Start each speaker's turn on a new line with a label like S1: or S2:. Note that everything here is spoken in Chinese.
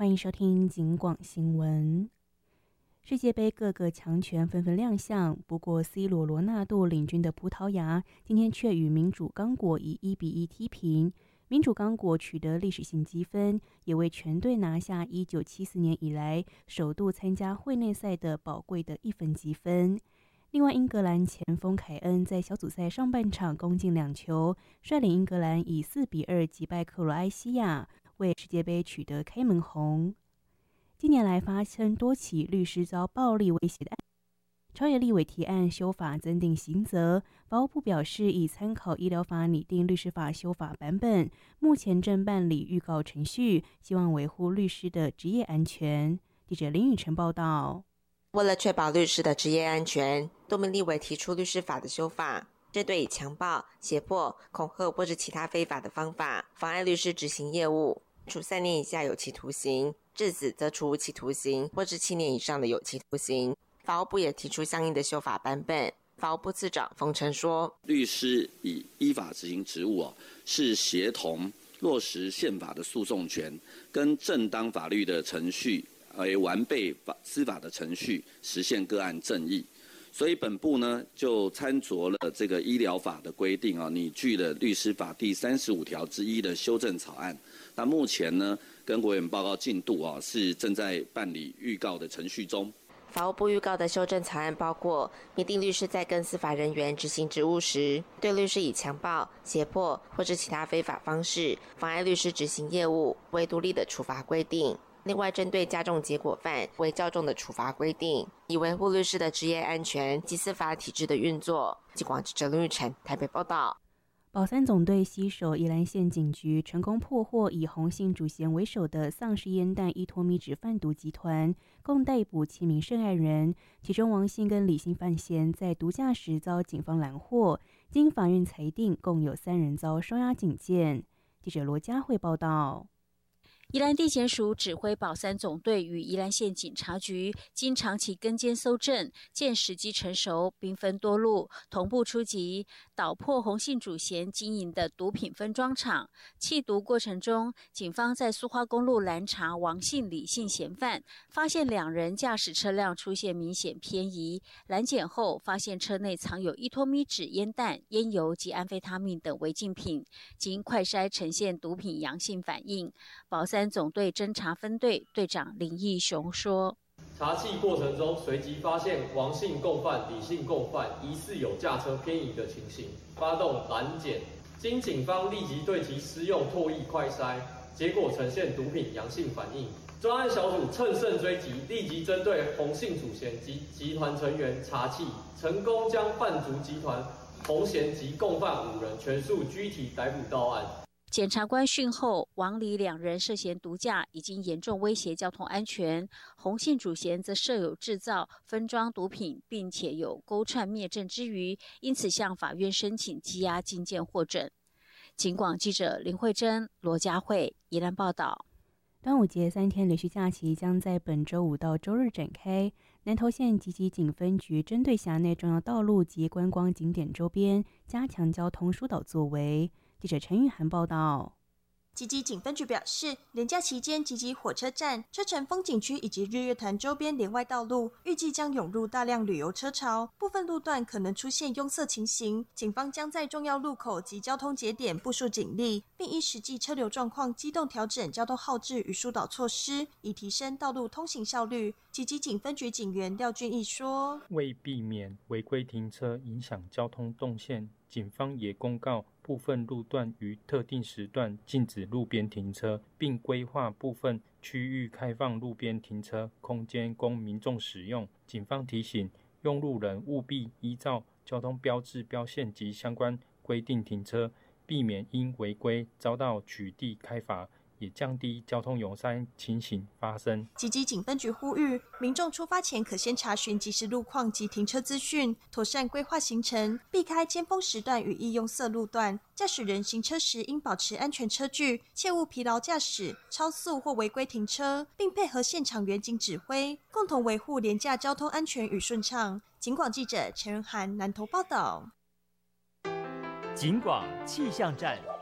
S1: 欢迎收听警广新闻。世界杯各个强权纷纷亮相，不过 C 罗罗纳度领军的葡萄牙今天却与民主刚果以1-1踢平。民主刚果取得历史性积分，也为全队拿下1974年以来首度参加会内赛的宝贵的1分积分。另外，英格兰前锋凯恩在小组赛上半场攻进2球，率领英格兰以4-2击败克罗埃西亚，为世界杯取得开门红。近年来发生多起律师遭暴力威胁的案件，朝野立委提案修法增订刑责。法务部表示，已参考医疗法拟定律师法修法版本，目前正办理预告程序，希望维护律师的职业安全。记者林宇晨报道。
S2: 为了确保律师的职业安全，多名立委提出律师法的修法，针对以强暴、胁迫、恐吓或者其他非法的方法妨碍律师执行业务，处3年以下有期徒刑，致死则处无期徒刑或是7年以上的有期徒刑。法务部也提出相应的修法版本。法务部次长冯承说，
S3: 律师以依法执行职务是协同落实宪法的诉讼权跟正当法律的程序，而完备司法的程序，实现个案正义。所以本部呢就参酌了这个医疗法的规定拟具了律师法第35条之1的修正草案。那目前呢跟国委员报告进度是正在办理预告的程序中。
S2: 法务部预告的修正草案包括明定律师在跟司法人员执行职务时，对律师以强暴、胁迫或是其他非法方式妨碍律师执行业务为独立的处罚规定。另外，针对加重结果犯为较重的处罚规定，以维护律师的职业安全及司法体制的运作。警广记者林玉成台北报道。
S1: 保三总队携手宜兰县警局，成功破获以洪姓主嫌为首的丧尸烟弹依托米脂贩毒集团，共逮捕7名涉案人，其中王姓跟李姓犯嫌在毒驾时遭警方拦获，经法院裁定，共有3人遭收押警戒。记者罗佳慧报道。
S4: 宜兰地检署指挥保三总队与宜兰县警察局经长期跟监搜证，见时机成熟，兵分多路，同步出击，捣破洪姓主嫌经营的毒品分装厂。缉毒过程中，警方在苏花公路拦查王姓、李姓嫌犯，发现2人驾驶车辆出现明显偏移，拦检后发现车内藏有依托米脂烟弹、烟油及安非他命等违禁品，经快筛呈现毒品阳性反应。保三总队侦查分队队长林义雄说，
S5: 查缉过程中随即发现王姓共犯、李姓共犯疑似有驾车偏移的情形，发动拦检，经警方立即对其施用唾液快筛，结果呈现毒品阳性反应。专案小组乘胜追击，立即针对洪姓主嫌及集团成员查缉，成功将贩毒集团洪嫌及共犯5人全数拘提逮捕到案。
S4: 检察官讯后，王李2人涉嫌毒驾，已经严重威胁交通安全。洪姓主嫌则设有制造、分装毒品，并且有勾串灭证之余，因此向法院申请羁押禁见获准。警广记者林慧珍、罗佳慧宜兰报道。
S1: 端午节3天连续假期将在本周5到周日展开。南投县集集警分局针对辖内重要道路及观光景点周边加强交通疏导作为。记者陈玉涵报道。
S6: 集集警分局表示，连假期间集集火车站、车城风景区以及日月潭周边连外道路预计将涌入大量旅游车潮，部分路段可能出现拥塞情形。警方将在重要路口及交通节点部署警力，并依实际车流状况机动调整交通号志与疏导措施，以提升道路通行效率。集集警分局警员廖俊义说，
S7: 为避免违规停车影响交通动线，警方也公告部分路段于特定时段禁止路边停车，并规划部分区域开放路边停车空间供民众使用。警方提醒用路人务必依照交通标志标线及相关规定停车，避免因违规遭到取缔开罚，也降低交通拥塞情形发生。
S6: 集集警分局呼吁民众出发前可先查询即时路况及停车资讯，妥善规划行程，避开尖峰时段与易拥塞路段。驾驶人行车时应保持安全车距，切勿疲劳驾驶、超速或违规停车，并配合现场员警指挥，共同维护连假交通安全与顺畅。警广记者陈仁涵南投报道。
S8: 警广气象站。